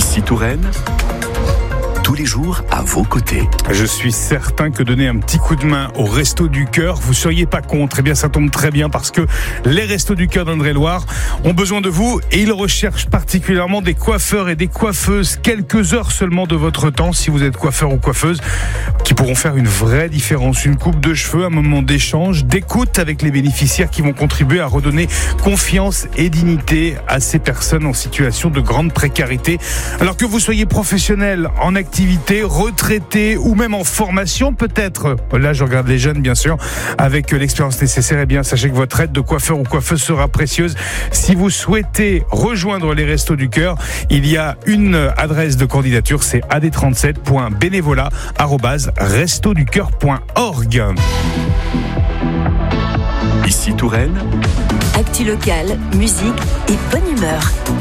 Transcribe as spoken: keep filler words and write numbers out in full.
Ici Touraine, tous les jours à vos côtés. Je suis certain que donner un petit coup de main au Resto du Cœur, vous ne seriez pas contre. Eh bien, ça tombe très bien parce que les Restos du Cœur d'Indre-et-Loire ont besoin de vous et ils recherchent particulièrement des coiffeurs et des coiffeuses. Quelques heures seulement de votre temps, si vous êtes coiffeur ou coiffeuse, qui pourront faire une vraie différence. Une coupe de cheveux, un moment d'échange, d'écoute avec les bénéficiaires qui vont contribuer à redonner confiance et dignité à ces personnes en situation de grande précarité. Alors que vous soyez professionnel, en activité, retraité ou même en formation peut-être, là je regarde les jeunes bien sûr, avec l'expérience nécessaire, eh bien sachez que votre aide de coiffeur ou coiffeuse sera précieuse. Si vous souhaitez rejoindre les Restos du Cœur, il y a une adresse de candidature, c'est a d trente-sept point bénévolat arobase resto du cœur point org. Ici Touraine, actu locale, musique et bonne humeur.